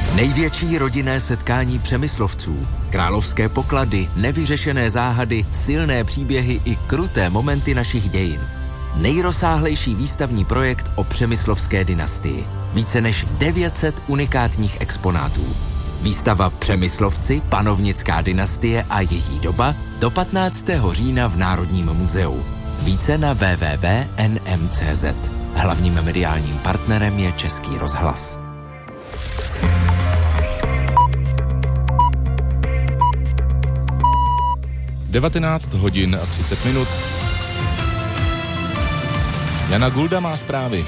Největší rodinné setkání Přemyslovců, královské poklady, nevyřešené záhady, silné příběhy i kruté momenty našich dějin. Nejrozsáhlejší výstavní projekt o přemyslovské dynastii. Více než 900 unikátních exponátů. Výstava Přemyslovci, panovnická dynastie a její doba do 15. října v Národním muzeu. Více na www.nm.cz. Hlavním mediálním partnerem je Český rozhlas. Devatenáct hodin a 30 minut. Jana Gulda má zprávy.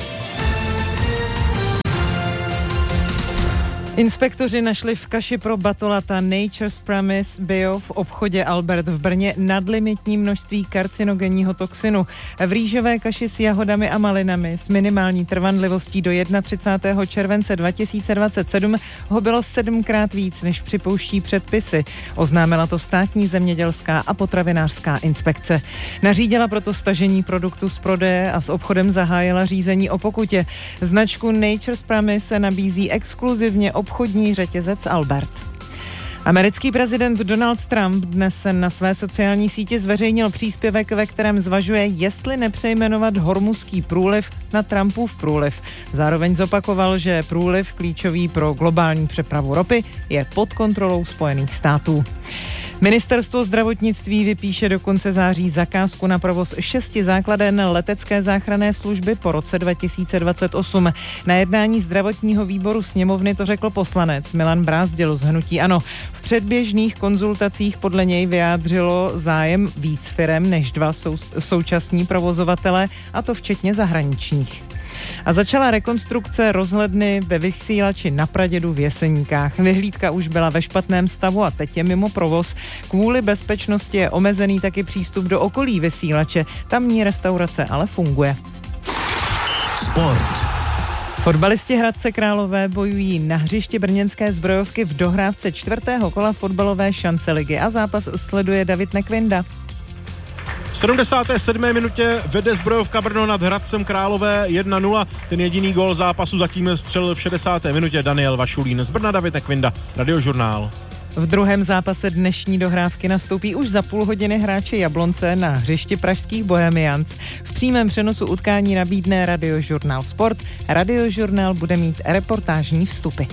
Inspektoři našli v kaši pro batolata Nature's Promise Bio v obchodě Albert v Brně nadlimitní množství karcinogenního toxinu. V rýžové kaši s jahodami a malinami s minimální trvanlivostí do 31. července 2027 ho bylo 7krát víc, než připouští předpisy. Oznámila to státní zemědělská a potravinářská inspekce. Nařídila proto stažení produktu z prodeje a s obchodem zahájila řízení o pokutě. Značku Nature's Promise nabízí exkluzivně obchodní řetězec Albert. Americký prezident Donald Trump dnes na své sociální síti zveřejnil příspěvek, ve kterém zvažuje, jestli nepřejmenovat Hormuzský průliv na Trumpův průliv. Zároveň zopakoval, že průliv, klíčový pro globální přepravu ropy, je pod kontrolou Spojených států. Ministerstvo zdravotnictví vypíše do konce září zakázku na provoz 6 základen letecké záchranné služby po roce 2028. Na jednání zdravotního výboru sněmovny to řekl poslanec Milan Brázdil z hnutí ANO. V předběžných konzultacích podle něj vyjádřilo zájem víc firem než 2 současní provozovatele, a to včetně zahraničních. A začala rekonstrukce rozhledny ve vysílači na Pradědu v Jeseníkách. Vyhlídka už byla ve špatném stavu a teď je mimo provoz. Kvůli bezpečnosti je omezený taky přístup do okolí vysílače. Tamní restaurace ale funguje. Sport. Fotbalisti Hradce Králové bojují na hřišti brněnské Zbrojovky v dohrávce 4. kola fotbalové šance ligy a zápas sleduje David Nekvinda. V 77. minutě vede Zbrojovka Brno nad Hradcem Králové 1-0. Ten jediný gól zápasu zatím střelil v 60. minutě Daniel Vašulín. Z Brna David Nekvinda, Radiožurnál. V druhém zápase dnešní dohrávky nastoupí už za půl hodiny hráči Jablonce na hřišti pražských Bohemians. V přímém přenosu utkání nabídne Radiožurnál Sport. Radiožurnál bude mít reportážní vstupy.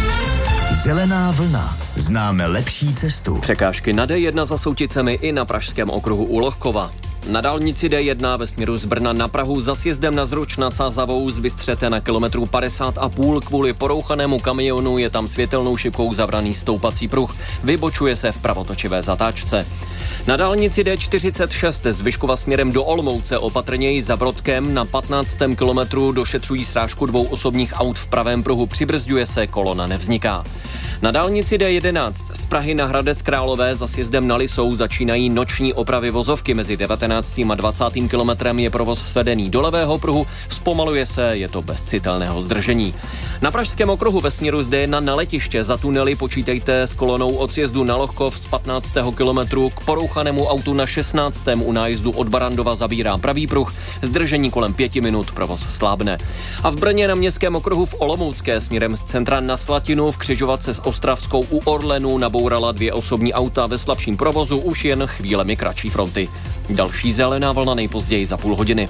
Zelená vlna. Známe lepší cestu. Překážky na D1 za Souticemi i na pražském okruhu u Lohkova. Na dálnici D1 ve směru z Brna na Prahu za sjezdem na Zruč nad Sázavou zbystřete na kilometru 50,5. Kvůli porouchanému kamionu je tam světelnou šipkou zavraný stoupací pruh. Vybočuje se v pravotočivé zatáčce. Na dálnici D46 z Vyškova směrem do Olomouce opatrněji za Brodkem na 15. kilometru došetřují srážku 2 osobních aut v pravém pruhu. Přibrzďuje se, kolona nevzniká. Na dálnici D11 z Prahy na Hradec Králové za sjezdem na Lisou začínají noční opravy vozovky. Mezi 19. a 20. kilometrem je provoz svedený do levého pruhu, zpomaluje se, je to bez citelného zdržení. Na pražském okruhu ve směru z D1 na letiště za tunely počítejte s kolonou od sjezdu na Lohkov z 15. kilometru k porouchanému autu na 16. u nájezdu od Barandova zabírá pravý pruh, zdržení kolem 5 minut, provoz slábne. A v Brně na městském okruhu v Olomoucké směrem z centra na Slatinu v křižovatce s Ostravskou u Orlenu nabourala 2 osobní auta ve slabším provozu, už jen chvílemi kratší fronty. Další zelená vlna nejpozději za půl hodiny.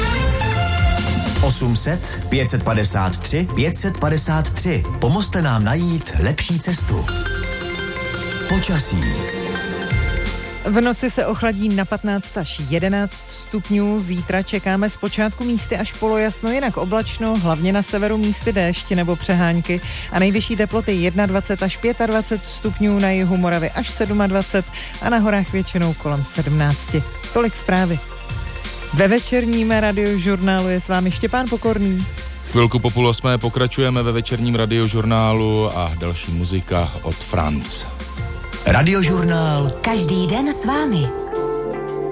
800 553 553. Pomozte nám najít lepší cestu. Počasí. V noci se ochladí na 15 až 11 stupňů. Zítra čekáme zpočátku místy až polojasno, jinak oblačno, hlavně na severu místy déšť nebo přehánky a nejvyšší teploty 21 až 25 stupňů, na jihu Moravy až 27 a na horách většinou kolem 17. Tolik zprávy. Ve večerním Radiožurnálu je s vámi Štěpán Pokorný. Chvilku po 7:30 pokračujeme ve večerním Radiožurnálu a další muzika od Franz. Radiožurnál. Každý den s vámi.